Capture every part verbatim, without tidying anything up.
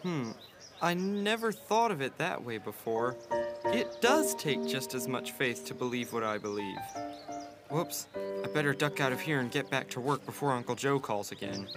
Hmm. I never thought of it that way before. It does take just as much faith to believe what I believe. Whoops. I better duck out of here and get back to work before Uncle Joe calls again.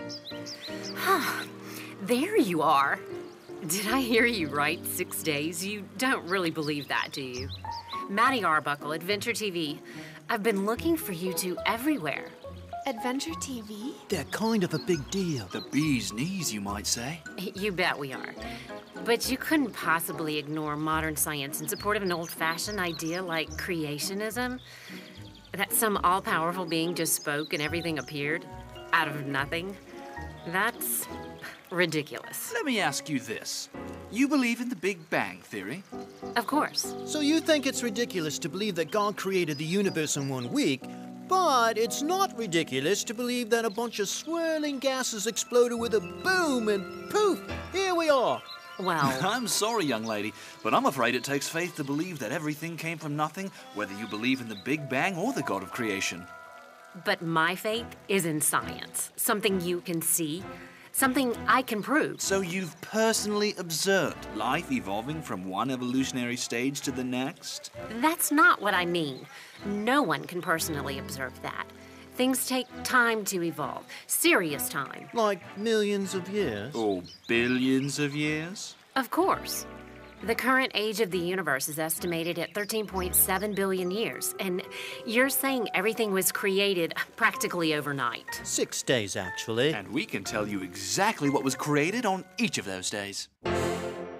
There you are. Did I hear you right? Six days? You don't really believe that, do you? Maddie Arbuckle, Adventure T V. I've been looking for you two everywhere. Adventure T V? They're kind of a big deal. The bee's knees, you might say. You bet we are. But you couldn't possibly ignore modern science in support of an old-fashioned idea like creationism? That some all-powerful being just spoke and everything appeared out of nothing? That's ridiculous. Let me ask you this. You believe in the Big Bang Theory? Of course. So you think it's ridiculous to believe that God created the universe in one week, but it's not ridiculous to believe that a bunch of swirling gases exploded with a boom and poof, here we are. Well, I'm sorry, young lady, but I'm afraid it takes faith to believe that everything came from nothing, whether you believe in the Big Bang or the God of creation. but my faith is in science. Something you can see, something I can prove. So you've personally observed life evolving from one evolutionary stage to the next? That's not what I mean. No one can personally observe that. Things take time to evolve, serious time. Like millions of years? Or billions of years? Of course. The current age of the universe is estimated at thirteen point seven billion years, and you're saying everything was created practically overnight. Six days, actually. And we can tell you exactly what was created on each of those days.